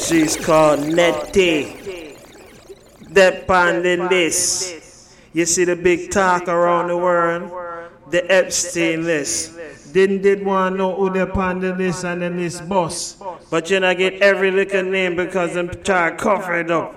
She's called Nettie. That on the list. You see the big talk around the world? The Epstein list. Did one know who they're on the list and the list boss. But you not get every little name because them try to cover it up.